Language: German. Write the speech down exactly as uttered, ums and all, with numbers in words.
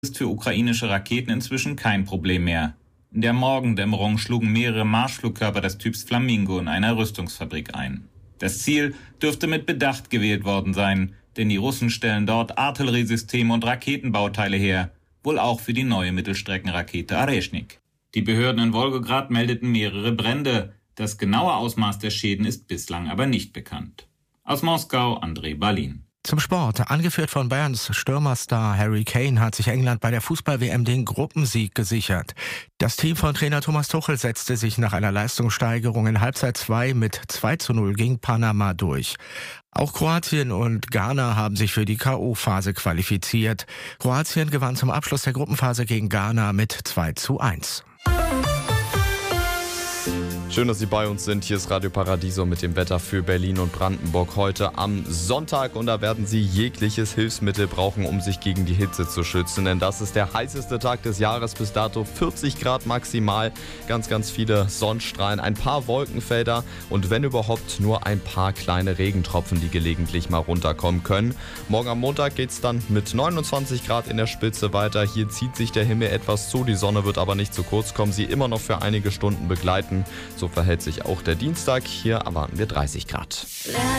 ist für ukrainische Raketen inzwischen kein Problem mehr. In der Morgendämmerung schlugen mehrere Marschflugkörper des Typs Flamingo in einer Rüstungsfabrik ein. Das Ziel dürfte mit Bedacht gewählt worden sein, denn die Russen stellen dort Artilleriesysteme und Raketenbauteile her, wohl auch für die neue Mittelstreckenrakete Oreshnik. Die Behörden in Wolgograd meldeten mehrere Brände. Das genaue Ausmaß der Schäden ist bislang aber nicht bekannt. Aus Moskau, André Balin. Zum Sport. Angeführt von Bayerns Stürmerstar Harry Kane hat sich England bei der Fußball-W M den Gruppensieg gesichert. Das Team von Trainer Thomas Tuchel setzte sich nach einer Leistungssteigerung in Halbzeit zwei mit zwei zu null gegen Panama durch. Auch Kroatien und Ghana haben sich für die K O-Phase qualifiziert. Kroatien gewann zum Abschluss der Gruppenphase gegen Ghana mit zwei zu eins. Schön, dass Sie bei uns sind. Hier ist Radio Paradiso mit dem Wetter für Berlin und Brandenburg heute am Sonntag. Und da werden Sie jegliches Hilfsmittel brauchen, um sich gegen die Hitze zu schützen. Denn das ist der heißeste Tag des Jahres bis dato. vierzig Grad maximal, ganz, ganz viele Sonnenstrahlen, ein paar Wolkenfelder und wenn überhaupt nur ein paar kleine Regentropfen, die gelegentlich mal runterkommen können. Morgen am Montag geht es dann mit neunundzwanzig Grad in der Spitze weiter. Hier zieht sich der Himmel etwas zu. Die Sonne wird aber nicht zu kurz kommen, sie immer noch für einige Stunden begleiten. So verhält sich auch der Dienstag. Hier erwarten wir dreißig Grad.